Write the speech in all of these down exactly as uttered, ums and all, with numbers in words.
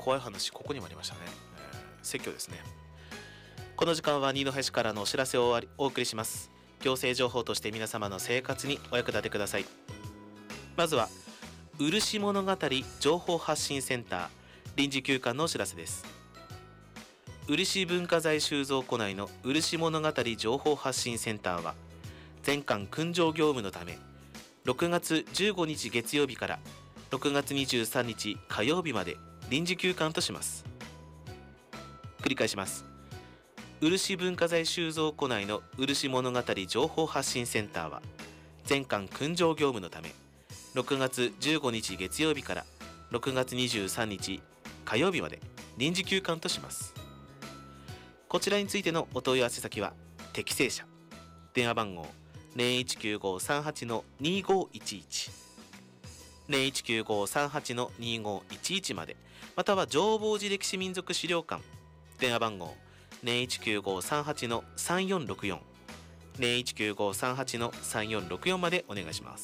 怖い話、ここにもありましたね。えー、説教ですね。この時間は二戸市からのお知らせをお送りします。行政情報として皆様の生活にお役立てください。まずは漆物語情報発信センター臨時休館のお知らせです。漆文化財収蔵庫内の漆物語情報発信センターは全館訓場業務のためろくがつじゅうごにち月曜日からろくがつにじゅうさんにち火曜日まで臨時休館とします。繰り返します。漆文化財収蔵庫内の漆物語情報発信センターは全館訓場業務のためろくがつじゅうごにち月曜日からろくがつにじゅうさんにち火曜日まで臨時休館とします。こちらについてのお問い合わせ先は適正者、電話番号 ゼロいちきゅうごさんはちのにごいちいち ゼロいちきゅうごさんはちのにごいちいちまで、または浄法寺歴史民俗資料館、電話番号 ゼロいちきゅうごさんはちのさんよんろくよん ゼロいちきゅうごさんはちのさんよんろくよんまでお願いします。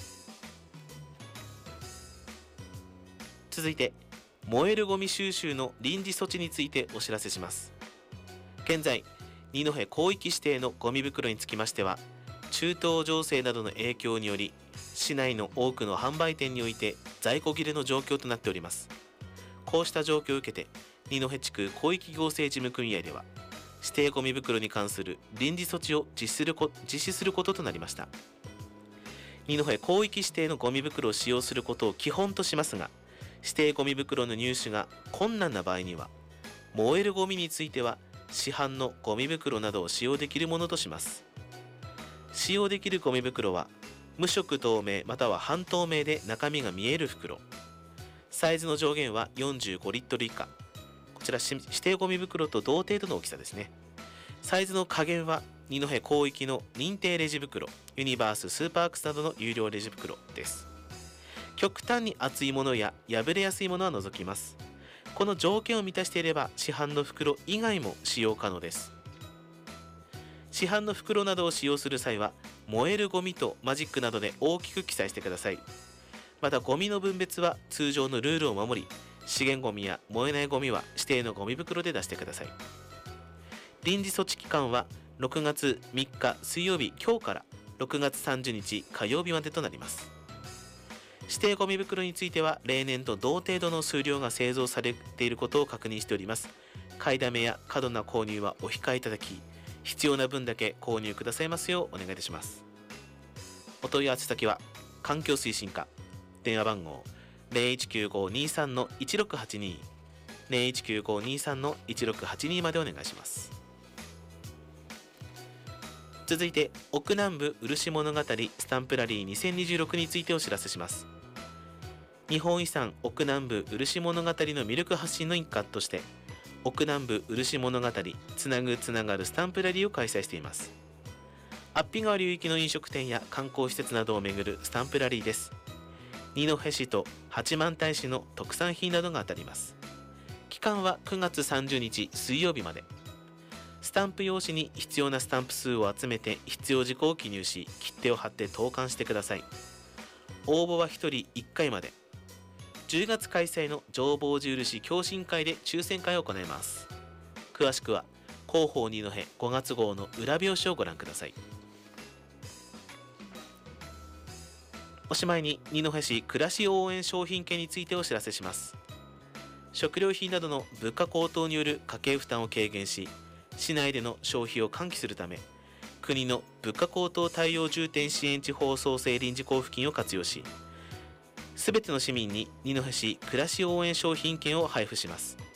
続いて燃えるゴミ収集の臨時措置についてお知らせします。現在二戸広域指定のゴミ袋につきましては中東情勢などの影響により市内の多くの販売店において在庫切れの状況となっております。こうした状況を受けて二戸地区広域行政事務組合では指定ゴミ袋に関する臨時措置を実施するこ実施することとなりました。二戸広域指定のゴミ袋を使用することを基本としますが、指定ゴミ袋の入手が困難な場合には燃えるゴミについては市販のゴミ袋などを使用できるものとします。使用できるゴミ袋は無色透明または半透明で中身が見える袋、サイズの上限はよんじゅうごリットル以下、こちら指定ゴミ袋と同程度の大きさですね。サイズの下限は二戸広域の認定レジ袋、ユニバーススーパークスなどの有料レジ袋です。極端に厚いものや破れやすいものは除きます。この条件を満たしていれば市販の袋以外も使用可能です。市販の袋などを使用する際は燃えるゴミとマジックなどで大きく記載してください。またゴミの分別は通常のルールを守り、資源ゴミや燃えないゴミは指定のゴミ袋で出してください。臨時措置期間はろくがつみっか水曜日今日からろくがつさんじゅうにち火曜日までとなります。指定ゴミ袋については例年と同程度の数量が製造されていることを確認しております。買いだめや過度な購入はお控えいただき、必要な分だけ購入くださいますようお願いいたします。お問い合わせ先は環境推進課、電話番号 ゼロいちきゅうごにさんのいちろくはちに ゼロいちきゅうごにさんのいちろくはちにまでお願いします。続いて奥南部漆物語スタンプラリーにせんにじゅうろくについてお知らせします。日本遺産奥南部漆物語の魅力発信の一環として奥南部漆物語つなぐつながるスタンプラリーを開催しています。安比川流域の飲食店や観光施設などを巡るスタンプラリーです。二戸市と八幡平市の特産品などが当たります。期間はくがつさんじゅうにち水曜日まで。スタンプ用紙に必要なスタンプ数を集めて必要事項を記入し切手を貼って投函してください。応募はひとりいっかいまで。じゅうがつ開催の浄法寺漆共進会で抽選会を行います。詳しくは広報二戸ごがつ号の裏表紙をご覧ください。おしまいに二戸市暮らし応援商品券についてお知らせします。食料品などの物価高騰による家計負担を軽減し、市内での消費を喚起するため、国の物価高騰対応重点支援地方創生臨時交付金を活用し、すべての市民に二戸市暮らし応援商品券を配布します。